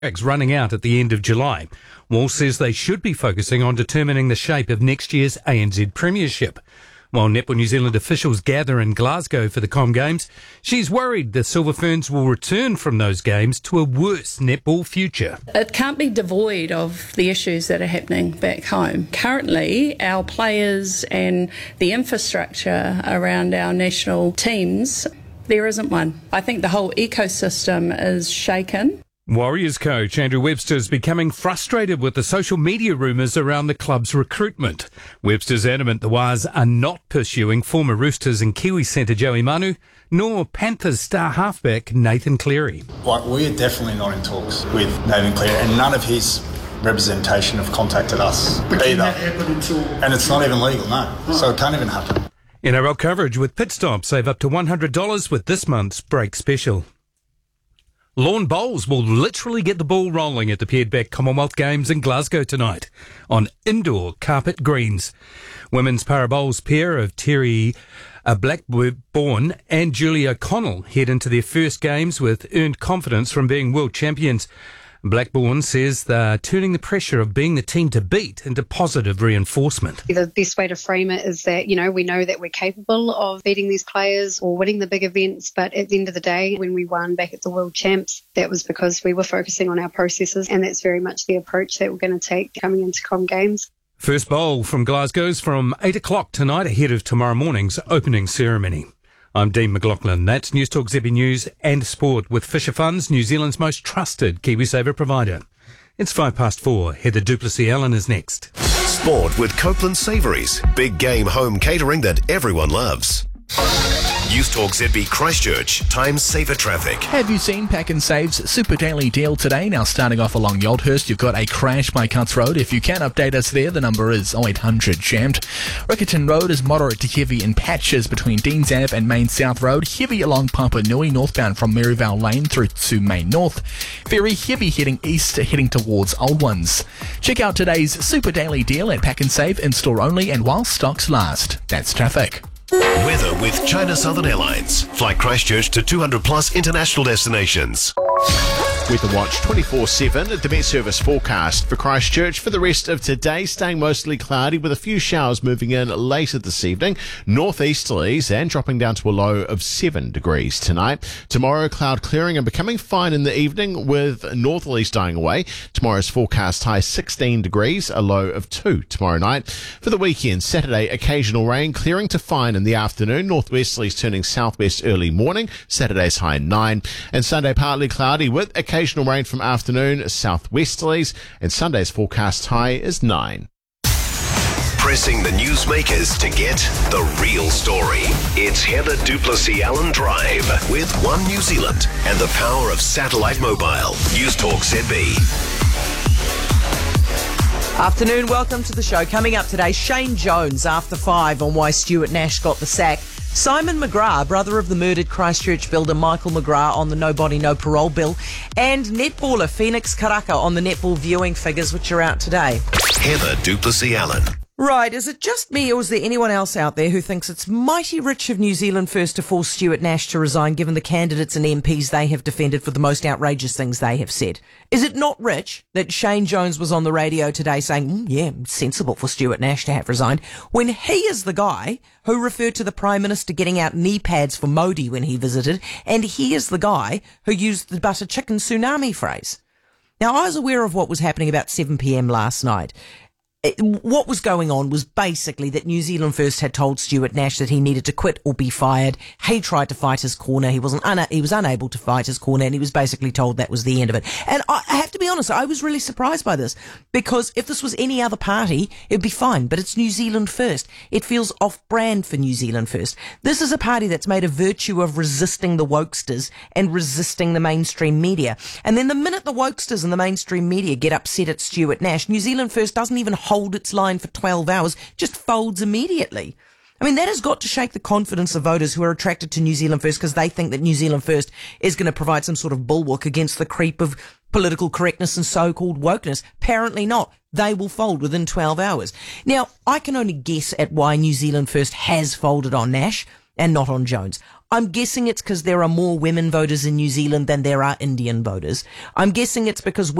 running out at the end of July. Walsh says they should be focusing on determining the shape of next year's ANZ Premiership. While Netball New Zealand officials gather in Glasgow for the Com Games, she's worried the Silver Ferns will return from those games to a worse netball future. It can't be devoid of the issues that are happening back home. Currently, our players and the infrastructure around our national teams, there isn't one. I think the whole ecosystem is shaken. Warriors coach Andrew Webster is becoming frustrated with the social media rumours around the club's recruitment. Webster's adamant the Wars are not pursuing former Roosters and Kiwi centre Joey Manu, nor Panthers star halfback Nathan Cleary. We're definitely not in talks with Nathan Cleary, and none of his representation have contacted us either. And it's not even legal, no. So it can't even happen. NRL coverage with Pit Stop. Save up to $100 with this month's break special. Lawn bowls will literally get the ball rolling at the Piedback Commonwealth Games in Glasgow tonight on indoor carpet greens. Women's para bowls pair of Terry Blackburn and Julie O'Connell head into their first games with earned confidence from being world champions. Blackburn says they're turning the pressure of being the team to beat into positive reinforcement. The best way to frame it is that, we know that we're capable of beating these players or winning the big events, but at the end of the day, when we won back at the World Champs, that was because we were focusing on our processes, and that's very much the approach that we're going to take coming into Com Games. First bowl from Glasgow's from 8 o'clock tonight ahead of tomorrow morning's opening ceremony. I'm Dean McLaughlin. That's News Talk ZB News and Sport with Fisher Funds, New Zealand's most trusted KiwiSaver provider. It's 4:05. Heather Duplessis-Allen is next. Sport with Copeland Savouries. Big game home catering that everyone loves. News Talk ZB Christchurch. Time saver traffic. Have you seen Pack and Save's Super Daily Deal today? Now, starting off along Yoldhurst, you've got a crash by Cuts Road. If you can update us there, the number is 0800 jammed. Riccarton Road is moderate to heavy in patches between Deans Ave and Main South Road. Heavy along Papa Nui, northbound from Maryvale Lane through to Main North. Very heavy heading east, heading towards Old Ones. Check out today's Super Daily Deal at Pack and Save, in store only and while stocks last. That's traffic. Weather with China Southern Airlines. Fly Christchurch to 200 plus international destinations. Weather Watch 24/7 at the Met Service forecast for Christchurch for the rest of today, staying mostly cloudy with a few showers moving in later this evening. Northeasterlies and dropping down to a low of 7 degrees tonight. Tomorrow, cloud clearing and becoming fine in the evening with northerlies dying away. Tomorrow's forecast high 16 degrees, a low of 2 tomorrow night. For the weekend, Saturday, occasional rain, clearing to fine in the afternoon. Northwesterlies turning southwest early morning. Saturday's high 9. And Sunday, partly cloudy with occasional rain from afternoon, southwesterlies, and Sunday's forecast high is 9. Pressing the newsmakers to get the real story. It's Heather Duplessis-Allen Drive with One New Zealand and the power of satellite mobile. News Talk ZB. Afternoon, welcome to the show. Coming up today, Shane Jones after 5 on why Stuart Nash got the sack. Simon McGrath, brother of the murdered Christchurch builder Michael McGrath, on the No Body No Parole bill, and netballer Phoenix Karaka on the netball viewing figures, which are out today. Heather Duplessis-Allen. Right, is it just me or is there anyone else out there who thinks it's mighty rich of New Zealand First to force Stuart Nash to resign given the candidates and MPs they have defended for the most outrageous things they have said? Is it not rich that Shane Jones was on the radio today saying, it's sensible for Stuart Nash to have resigned, when he is the guy who referred to the Prime Minister getting out knee pads for Modi when he visited, and he is the guy who used the butter chicken tsunami phrase? Now, I was aware of what was happening about 7 p.m. last night. What was going on was basically that New Zealand First had told Stuart Nash that he needed to quit or be fired. He tried to fight his corner. He was unable to fight his corner, and he was basically told that was the end of it. And I have to be honest, I was really surprised by this, because if this was any other party, it'd be fine. But it's New Zealand First. It feels off-brand for New Zealand First. This is a party that's made a virtue of resisting the wokesters and resisting the mainstream media. And then the minute the wokesters and the mainstream media get upset at Stuart Nash, New Zealand First doesn't even hold its line for 12 hours, just folds immediately. I mean, that has got to shake the confidence of voters who are attracted to New Zealand First because they think that New Zealand First is going to provide some sort of bulwark against the creep of political correctness and so-called wokeness. Apparently not. They will fold within 12 hours. Now, I can only guess at why New Zealand First has folded on Nash. and not on Jones. I'm guessing it's because there are more women voters in New Zealand than there are Indian voters. I'm guessing it's because